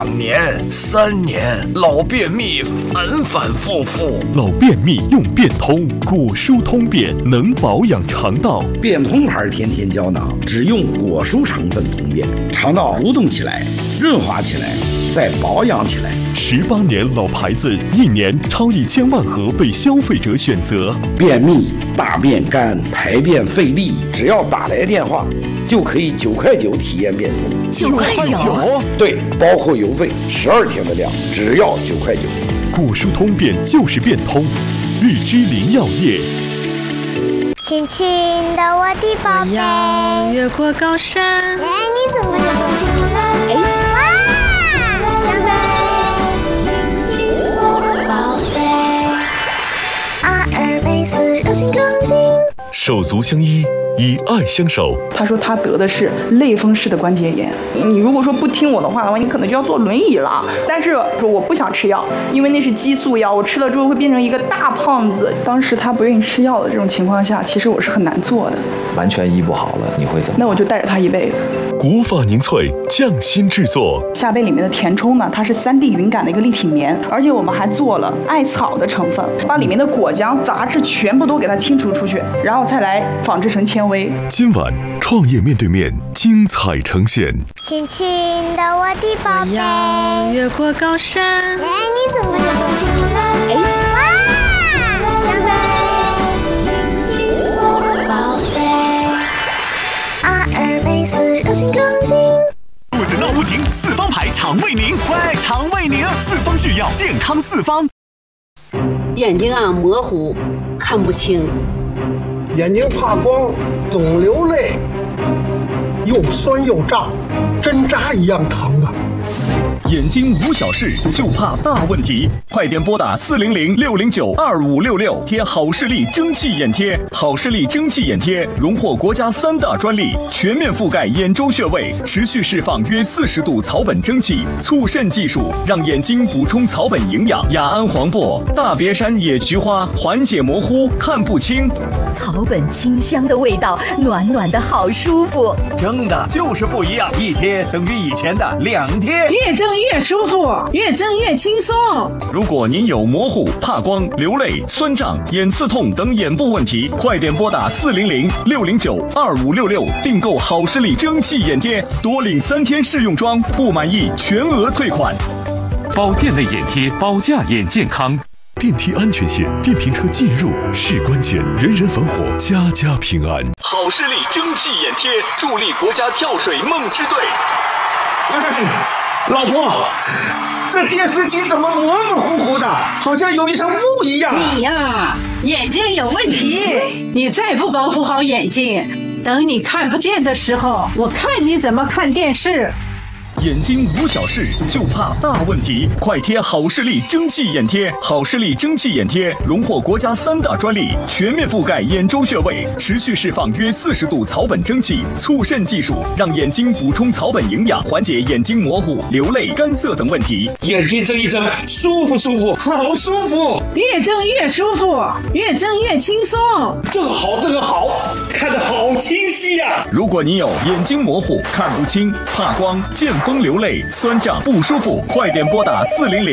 2年、3年，老便秘反反复复。 老便秘用便通，果蔬通便能保养肠道。 便通牌天天胶囊只用果蔬成分通便，肠道蠕动起来，润滑起来，再保养起来。 18年老牌子，1年超1000万盒被消费者选择。 便秘、大便干、排便费力，只要打来电话，就可以9块9体验便通。 9块9？ 对，包括邮费，12天的量，只要9块9。 果蔬通便就是便通，日之林药业。 轻轻的我的宝贝， 我要越过高山。 哎，你怎么长这么了？哇，长得轻轻我的宝贝，阿尔卑斯柔性钢筋， 手足相依，以爱相守。 他说他得的是类风湿的关节炎，你如果说不听我的话，你可能就要坐轮椅了。但是说我不想吃药，因为那是激素药，我吃了之后会变成一个大胖子。当时他不愿意吃药的这种情况下，其实我是很难做的。 完全医不好了，你会怎么？ 那我就带着他一辈子。 古法凝萃匠心制作， 夏贝里面的填充呢，它是3D 云感的一个立体棉，而且我们还做了艾草的成分，把里面的果浆、杂质全部都给它清除出去，然后再来纺织成纤维。 今晚创业面对面精彩呈现。 轻轻的我的宝贝， 我要越过高山。 哎，你怎么长这么了？哇，长得轻轻我的宝贝，阿尔卑斯柔性钢筋。 肚子闹不停，四方牌肠胃宁，喂，肠胃宁，四方制药，健康四方。 眼睛啊模糊，看不清。 眼睛怕光，总流泪，又酸又胀，针扎一样疼啊！ 眼睛无小事，就怕大问题。快点拨打400-609-2566，贴好视力蒸汽眼贴。好视力蒸汽眼贴荣获国家3大专利，全面覆盖眼周穴位，持续释放约40度草本蒸汽，促渗技术让眼睛补充草本营养。雅安黄柏、大别山野菊花缓解模糊，看不清。 草本清香的味道，暖暖的好舒服。 蒸的就是不一样，一贴等于以前的2贴。 越蒸越舒服，越蒸越轻松。 如果您有模糊、怕光、流泪、酸胀、眼刺痛等眼部问题，快点拨打400-609-2566，订购好视力蒸汽眼贴，多领3天试用装，不满意全额退款。 保健类眼贴，保驾眼健康。电梯安全线，电瓶车进入是关键，人人防火，家家平安。 好视力蒸汽眼贴，助力国家跳水梦之队。 老婆，这电视机怎么模模糊糊的，好像有一层雾一样。 你呀，眼睛有问题，你再不保护好眼睛，等你看不见的时候，我看你怎么看电视。 眼睛无小事，就怕大问题。快贴好视力蒸汽眼贴。好视力蒸汽眼贴荣获国家3大专利，全面覆盖眼周穴位，持续释放约40度草本蒸汽，促渗技术让眼睛补充草本营养，缓解眼睛模糊、流泪、干涩等问题。 眼睛睁一睁，舒服舒服，好舒服。 越蒸越舒服，越蒸越轻松。 这个好，这个好，看得好清晰呀！ 如果你有眼睛模糊、看不清、怕光、见风流泪、酸胀不舒服，快点拨打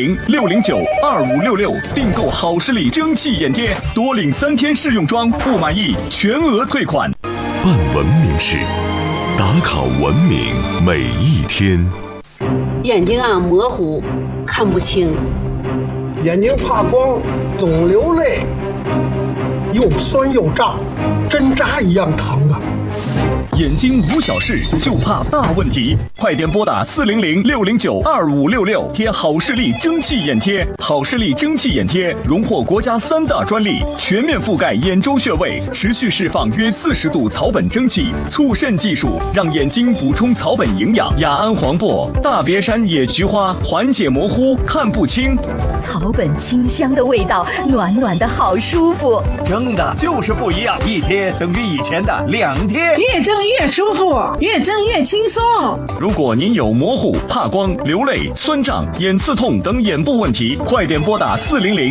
400-609-2566，订购好视力蒸汽眼贴，多领3天试用装，不满意全额退款。 办文明事，打卡文明每一天。 眼睛啊模糊，看不清。 眼睛怕光，总流泪，又酸又胀，针扎一样疼啊！ 眼睛无小事，就怕大问题。快点拨打400-609-2566，贴好视力蒸汽眼贴。好视力蒸汽眼贴荣获国家3大专利，全面覆盖眼周穴位，持续释放约40度草本蒸汽，促渗技术让眼睛补充草本营养。雅安黄柏、大别山野菊花缓解模糊，看不清。 草本清香的味道，暖暖的好舒服。 蒸的就是不一样，一贴等于以前的2贴。 越蒸越舒服，越蒸越轻松。 如果您有模糊、怕光、流泪、酸胀、眼刺痛等眼部问题，快点拨打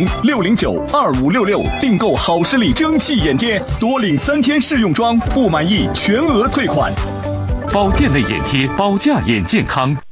400-609-2566，订购好视力蒸汽眼贴，多领3天试用装，不满意全额退款。 保健类眼贴，保驾眼健康。